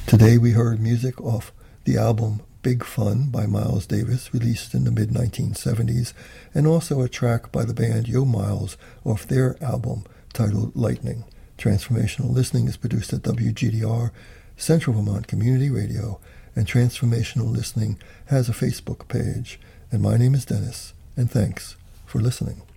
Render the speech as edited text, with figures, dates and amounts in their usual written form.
Today we heard music off the album Big Fun by Miles Davis, released in the mid-1970s, and also a track by the band Yo Miles off their album titled Lightning. Transformational Listening is produced at WGDR, Central Vermont Community Radio, and Transformational Listening has a Facebook page. And my name is Dennis, and thanks for listening.